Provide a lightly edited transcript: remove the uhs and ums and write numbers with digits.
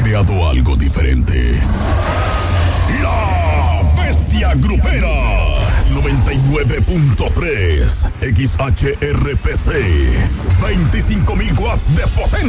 creado algo diferente. La Bestia Grupera 99.3 XHRPC, 25.000 watts de potencia.